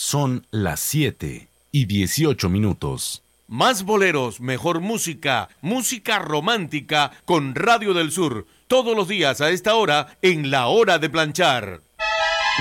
Son las 7:18. Más boleros, mejor música, música romántica con Radio del Sur. Todos los días a esta hora en La Hora de Planchar.